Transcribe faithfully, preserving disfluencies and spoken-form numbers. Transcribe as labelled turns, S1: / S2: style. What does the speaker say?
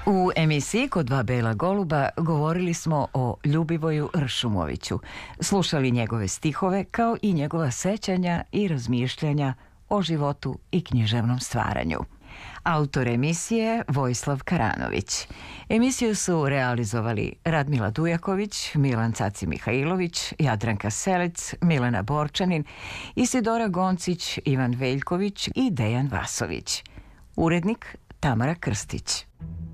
S1: U emisiji Kod dva bela goluba govorili smo o Ljubivoju Ršumoviću, slušali njegove stihove kao i njegova sećanja i razmišljanja o životu i književnom stvaranju. Autor emisije Vojislav Karanović. Emisiju su realizovali Radmila Dujaković, Milan Caci Mihajlović, Jadranka Selec, Milena Borčanin, Isidora Goncić, Ivan Veljković i Dejan Vasović. Urednik Tamara Krstić.